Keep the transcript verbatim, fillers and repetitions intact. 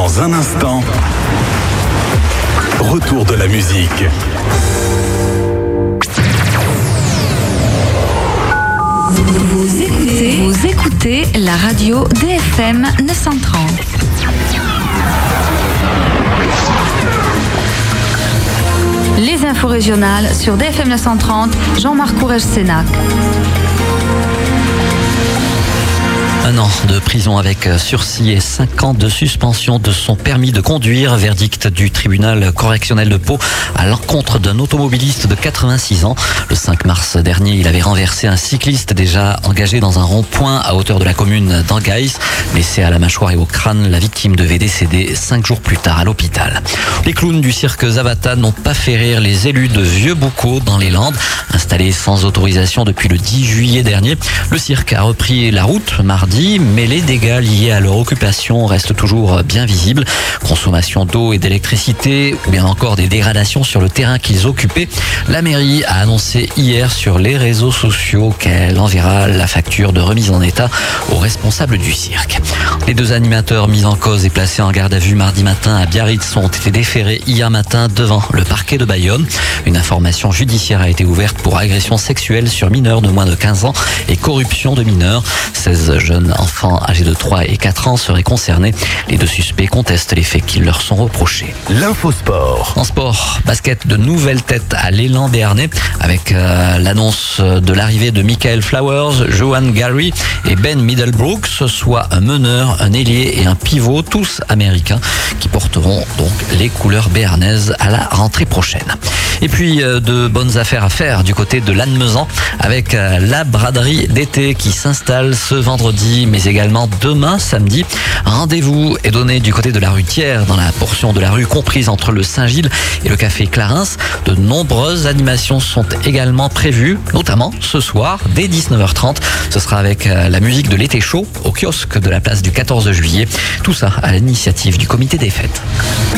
Dans un instant, retour de la musique. Vous écoutez, vous écoutez la radio D F M neuf cent trente. Les infos régionales sur D F M neuf cent trente, Jean-Marc Courrèges-Sénac. Un an de prison avec sursis et cinq ans de suspension de son permis de conduire. Verdict du tribunal correctionnel de Pau à l'encontre d'un automobiliste de quatre-vingt-six ans. Le cinq mars dernier, il avait renversé un cycliste déjà engagé dans un rond-point à hauteur de la commune d'Angaïs. Blessé à la mâchoire et au crâne, la victime devait décéder cinq jours plus tard à l'hôpital. Les clowns du cirque Zavata n'ont pas fait rire les élus de Vieux-Boucau dans les Landes. Installé sans autorisation depuis le dix juillet dernier, le cirque a repris la route mardi. Mais les dégâts liés à leur occupation restent toujours bien visibles. Consommation d'eau et d'électricité, ou bien encore des dégradations sur le terrain qu'ils occupaient. La mairie a annoncé hier sur les réseaux sociaux qu'elle enverra la facture de remise en état aux responsables du cirque. Les deux animateurs mis en cause et placés en garde à vue mardi matin à Biarritz ont été déférés hier matin devant le parquet de Bayonne. Une information judiciaire a été ouverte pour agression sexuelle sur mineurs de moins de quinze ans et corruption de mineurs. seize jeunes enfants âgés de trois et quatre ans seraient concernés. Les deux suspects contestent les faits qui leur sont reprochés. L'infosport. En sport, basket, de nouvelles têtes à l'élan béarnais avec euh, l'annonce de l'arrivée de Michael Flowers, Johan Gary et Ben Middlebrooks, soit un meneur, un ailier et un pivot, tous américains, qui porteront donc les couleurs béarnaises à la rentrée prochaine. Et puis euh, de bonnes affaires à faire du côté de Lannemezan avec euh, la braderie d'été qui s'installe ce vendredi, mais également demain samedi. Rendez-vous est donné du côté de la rue Thiers, dans la portion de la rue comprise entre le Saint-Gilles et le café Clarins. De nombreuses animations sont également prévues, notamment ce soir dès dix-neuf heures trente. Ce sera avec la musique de l'été chaud au kiosque de la place du quatorze juillet. Tout ça à l'initiative du comité des fêtes.